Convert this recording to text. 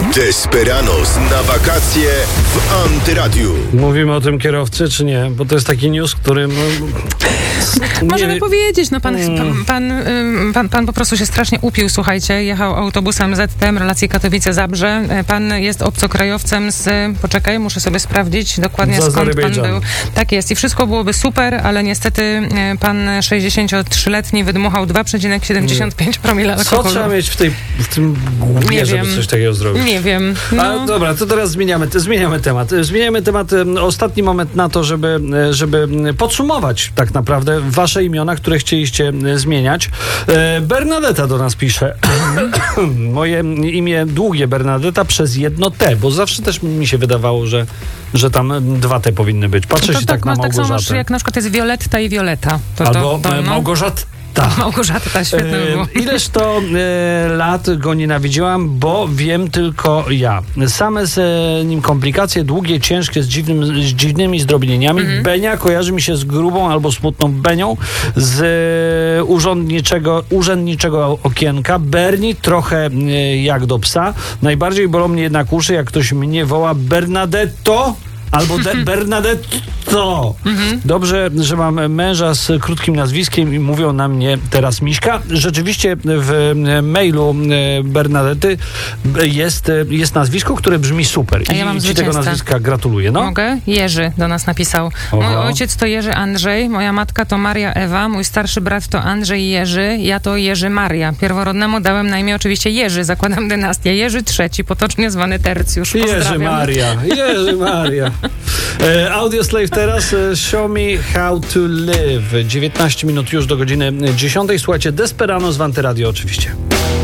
Desperados na wakacje w Antyradiu. Mówimy o tym kierowcy, czy nie? Bo to jest taki news, który... Możemy powiedzieć, no pan po prostu się strasznie upił, słuchajcie, jechał autobusem ZTM, relacje Katowice-Zabrze. Pan jest obcokrajowcem poczekaj, muszę sobie sprawdzić dokładnie skąd pan był. Tak jest i wszystko byłoby super, ale niestety pan 63-letni wydmuchał 2,75 promila alkoholu. Co trzeba mieć w tym głupie, żeby coś takiego zrobić? Nie wiem. No. Ale dobra, to teraz zmieniamy temat. Zmieniamy temat, ostatni moment na to, żeby podsumować tak naprawdę wasze imiona, które chcieliście zmieniać. Bernadetta do nas pisze. Moje imię długie Bernadetta przez jedno T, bo zawsze też mi się wydawało, że tam 2 T powinny być. Patrzę się tak na Małgorzatę. Tak samo jak na przykład jest Violetta i Violeta. Albo Małgorzata. Małgorzata, świetne było. Ileż to lat go nienawidziłam, bo wiem tylko ja. Same z nim komplikacje, długie, ciężkie, z dziwnymi zdrobnieniami. Benia kojarzy mi się z grubą albo smutną Benią, z urzędniczego okienka. Bernie trochę jak do psa. Najbardziej bolą mnie jednak uszy, jak ktoś mnie woła Bernadetto albo Bernadetto. Dobrze, że mam męża z krótkim nazwiskiem i mówią na mnie teraz Miśka. Rzeczywiście w mailu Bernadety jest nazwisko, które brzmi super. A ja mam ci tego nazwiska gratuluję. No? Mogę? Jerzy do nas napisał. Mój ojciec to Jerzy Andrzej, moja matka to Maria Ewa, mój starszy brat to Andrzej Jerzy, ja to Jerzy Maria. Pierworodnemu dałem na imię oczywiście Jerzy, zakładam dynastię. Jerzy III, potocznie zwany Tercjusz. Jerzy Maria. Audioslave teraz Show Me How to Live. 19 minut już do godziny 10. Słuchajcie, Desperados w Antyradio oczywiście.